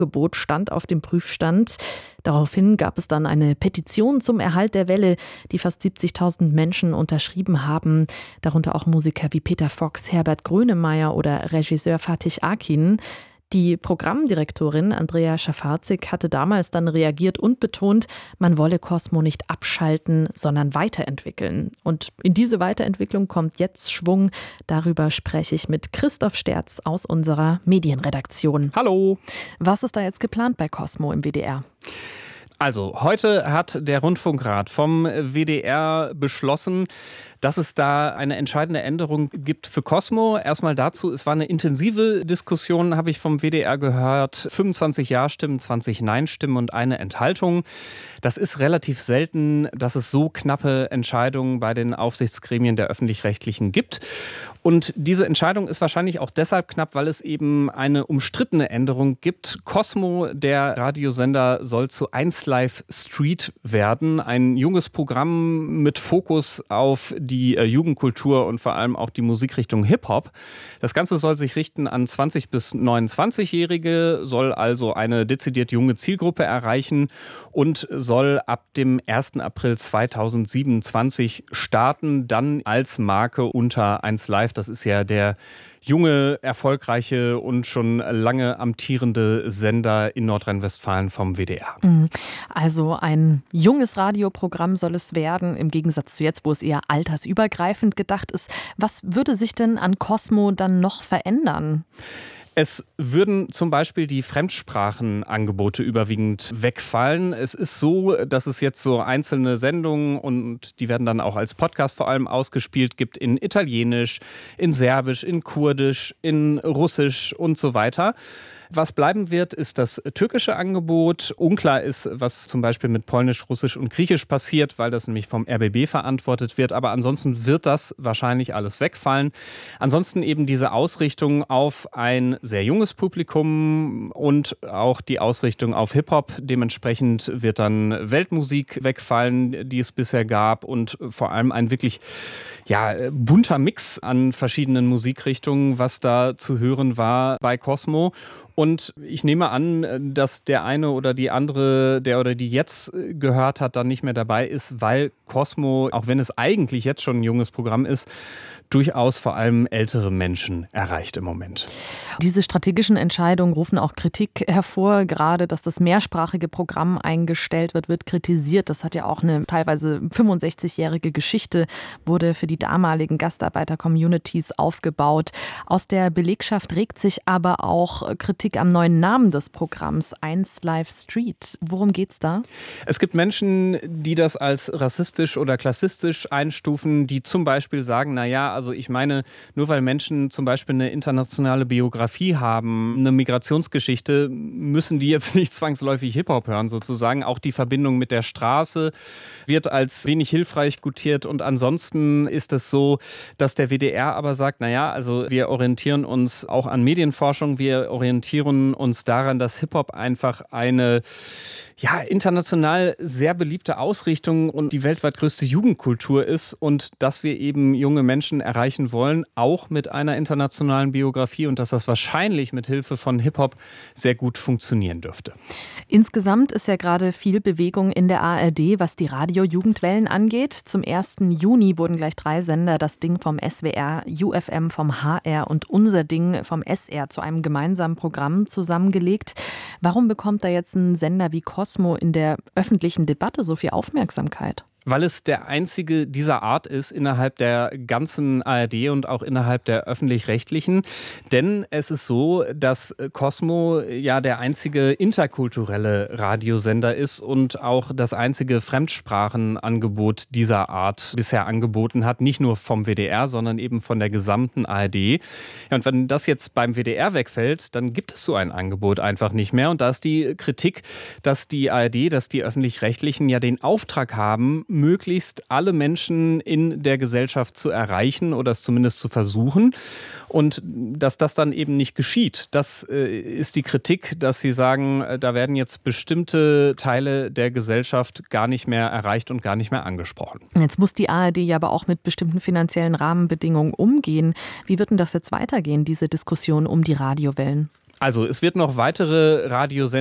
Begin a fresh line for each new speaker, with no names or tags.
Gebot stand auf dem Prüfstand. Daraufhin gab es dann eine Petition zum Erhalt der Welle, die fast 70.000 Menschen unterschrieben haben, darunter auch Musiker wie Peter Fox, Herbert Grönemeyer oder Regisseur Fatih Akin. Die Programmdirektorin Andrea Schafarzig hatte damals dann reagiert und betont, man wolle Cosmo nicht abschalten, sondern weiterentwickeln. Und in diese Weiterentwicklung kommt jetzt Schwung. Darüber spreche ich mit Christoph Sterz aus unserer Medienredaktion.
Hallo!
Was ist da jetzt geplant bei Cosmo im WDR?
Also, heute hat der Rundfunkrat vom WDR beschlossen, dass es da eine entscheidende Änderung gibt für Cosmo. Erstmal dazu, es war eine intensive Diskussion, habe ich vom WDR gehört. 25 Ja-Stimmen, 20 Nein-Stimmen und eine Enthaltung. Das ist relativ selten, dass es so knappe Entscheidungen bei den Aufsichtsgremien der Öffentlich-Rechtlichen gibt. Und diese Entscheidung ist wahrscheinlich auch deshalb knapp, weil es eben eine umstrittene Änderung gibt. Cosmo, der Radiosender, soll zu 1Live Street werden. Ein junges Programm mit Fokus auf die Jugendkultur und vor allem auch die Musikrichtung Hip-Hop. Das Ganze soll sich richten an 20- bis 29-Jährige, soll also eine dezidiert junge Zielgruppe erreichen und soll ab dem 1. April 2027 starten, dann als Marke unter 1Live. Das ist ja der junge, erfolgreiche und schon lange amtierende Sender in Nordrhein-Westfalen vom WDR.
Also ein junges Radioprogramm soll es werden, im Gegensatz zu jetzt, wo es eher altersübergreifend gedacht ist. Was würde sich denn an Cosmo dann noch verändern?
Es würden zum Beispiel die Fremdsprachenangebote überwiegend wegfallen. Es ist so, dass es jetzt so einzelne Sendungen und die werden dann auch als Podcast vor allem ausgespielt, gibt in Italienisch, in Serbisch, in Kurdisch, in Russisch und so weiter. Was bleiben wird, ist das türkische Angebot. Unklar ist, was zum Beispiel mit Polnisch, Russisch und Griechisch passiert, weil das nämlich vom RBB verantwortet wird. Aber ansonsten wird das wahrscheinlich alles wegfallen. Ansonsten eben diese Ausrichtung auf ein sehr junges Publikum und auch die Ausrichtung auf Hip-Hop. Dementsprechend wird dann Weltmusik wegfallen, die es bisher gab, und vor allem ein wirklich bunter Mix an verschiedenen Musikrichtungen, was da zu hören war bei Cosmo. Und ich nehme an, dass der eine oder die andere, der oder die jetzt gehört hat, dann nicht mehr dabei ist, weil Cosmo, auch wenn es eigentlich jetzt schon ein junges Programm ist, durchaus vor allem ältere Menschen erreicht im Moment.
Diese strategischen Entscheidungen rufen auch Kritik hervor. Gerade, dass das mehrsprachige Programm eingestellt wird kritisiert. Das hat ja auch eine teilweise 65-jährige Geschichte, wurde für die damaligen Gastarbeiter-Communities aufgebaut. Aus der Belegschaft regt sich aber auch Kritik am neuen Namen des Programms, 1Live Street. Worum geht's da?
Es gibt Menschen, die das als rassistisch oder klassistisch einstufen, die zum Beispiel sagen, also ich meine, nur weil Menschen zum Beispiel eine internationale Biografie haben, eine Migrationsgeschichte, müssen die jetzt nicht zwangsläufig Hip-Hop hören sozusagen. Auch die Verbindung mit der Straße wird als wenig hilfreich gutiert. Und ansonsten ist es so, dass der WDR aber sagt, also wir orientieren uns auch an Medienforschung, wir orientieren uns daran, dass Hip-Hop einfach eine international sehr beliebte Ausrichtung und die weltweit größte Jugendkultur ist und dass wir eben junge Menschen erreichen wollen, auch mit einer internationalen Biografie, und dass das wahrscheinlich mit Hilfe von Hip-Hop sehr gut funktionieren dürfte.
Insgesamt ist ja gerade viel Bewegung in der ARD, was die Radio-Jugendwellen angeht. Zum 1. Juni wurden gleich 3 Sender, das Ding vom SWR, UFM vom HR und Unser Ding vom SR, zu einem gemeinsamen Programm zusammengelegt. Warum bekommt da jetzt ein Sender wie Cosmo in der öffentlichen Debatte so viel Aufmerksamkeit?
Weil es der einzige dieser Art ist innerhalb der ganzen ARD und auch innerhalb der Öffentlich-Rechtlichen. Denn es ist so, dass Cosmo der einzige interkulturelle Radiosender ist und auch das einzige Fremdsprachenangebot dieser Art bisher angeboten hat. Nicht nur vom WDR, sondern eben von der gesamten ARD. Und wenn das jetzt beim WDR wegfällt, dann gibt es so ein Angebot einfach nicht mehr. Und da ist die Kritik, dass die ARD, dass die Öffentlich-Rechtlichen den Auftrag haben, möglichst alle Menschen in der Gesellschaft zu erreichen oder es zumindest zu versuchen. Und dass das dann eben nicht geschieht, das ist die Kritik, dass sie sagen, da werden jetzt bestimmte Teile der Gesellschaft gar nicht mehr erreicht und gar nicht mehr angesprochen.
Jetzt muss die ARD aber auch mit bestimmten finanziellen Rahmenbedingungen umgehen. Wie wird denn das jetzt weitergehen, diese Diskussion um die Radiowellen?
Also es wird noch weitere Radiosendungen